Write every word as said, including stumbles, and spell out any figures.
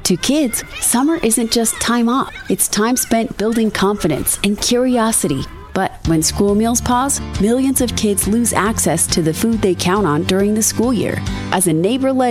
To kids, summer isn't just time off. It's time spent building confidence and curiosity. But when school meals pause, millions of kids lose access to the food they count on during the school year. As a neighbor-led